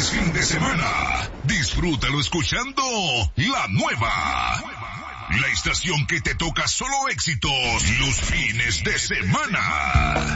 es fin de semana. Disfrútalo escuchando La Nueva. La estación que te toca solo éxitos los fines de semana.